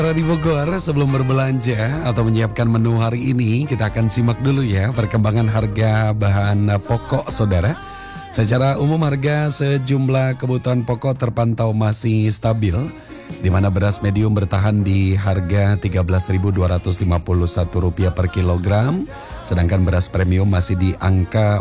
Di Bogor, sebelum berbelanja atau menyiapkan menu hari ini, kita akan simak dulu ya perkembangan harga bahan pokok, saudara. Secara umum harga sejumlah kebutuhan pokok terpantau masih stabil, di mana beras medium bertahan di harga Rp13.251 per kilogram, sedangkan beras premium masih di angka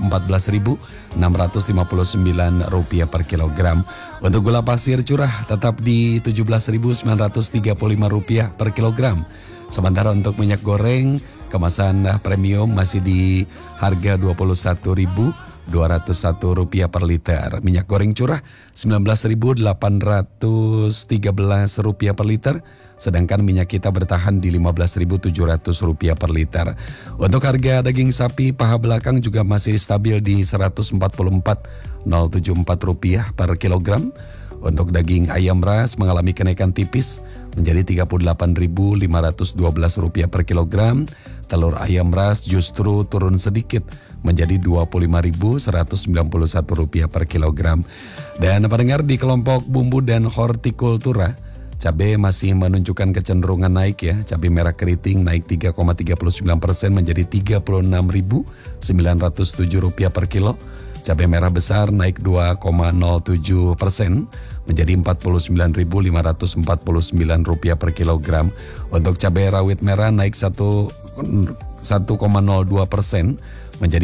Rp14.659 per kilogram. Untuk gula pasir curah tetap di Rp17.935 per kilogram. Sementara untuk minyak goreng kemasan premium masih di harga Rp21.201 per liter. Minyak goreng curah Rp19.813 per liter, sedangkan minyak kita bertahan di Rp15.700 per liter. Untuk harga daging sapi paha belakang juga masih stabil di Rp144.074 per kilogram. Untuk daging ayam ras mengalami kenaikan tipis menjadi Rp38.512 per kilogram. Telur ayam ras justru turun sedikit menjadi Rp25.191 per kilogram. Dan pendengar, di kelompok bumbu dan hortikultura, cabai masih menunjukkan kecenderungan naik ya. Cabai merah keriting naik 3,39% menjadi Rp35.907 per kilo. Cabai merah besar naik 2,07% menjadi Rp49.549 per kilogram. Untuk cabai rawit merah naik 1,02% menjadi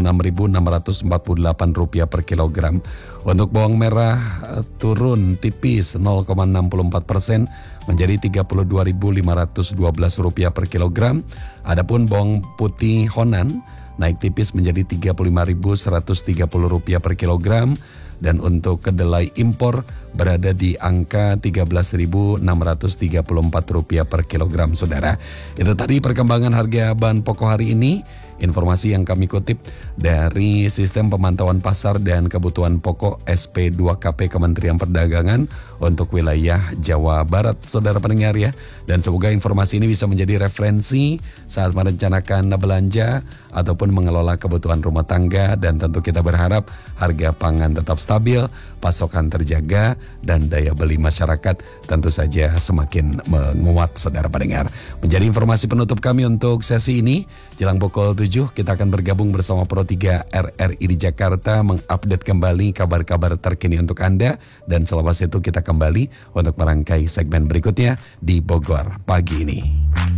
Rp46.648 per kilogram. Untuk bawang merah turun tipis 0,64% menjadi Rp32.512 per kilogram. Adapun bawang putih Honan naik tipis menjadi Rp35.130 per kilogram. Dan untuk kedelai impor berada di angka Rp13.634 per kilogram, saudara. Itu tadi perkembangan harga bahan pokok hari ini. Informasi yang kami kutip dari Sistem Pemantauan Pasar dan Kebutuhan Pokok SP2KP Kementerian Perdagangan untuk wilayah Jawa Barat, saudara pendengar ya. Dan semoga informasi ini bisa menjadi referensi saat merencanakan belanja ataupun mengelola kebutuhan rumah tangga. Dan tentu kita berharap harga pangan tetap stabil, pasokan terjaga, dan daya beli masyarakat tentu saja semakin menguat, saudara pendengar. Menjadi informasi penutup kami untuk sesi ini. Jelang pukul 7 kita akan bergabung bersama Pro 3 RRI di Jakarta mengupdate kembali kabar-kabar terkini untuk Anda. Dan selepas itu kita kembali untuk merangkai segmen berikutnya di Bogor pagi ini.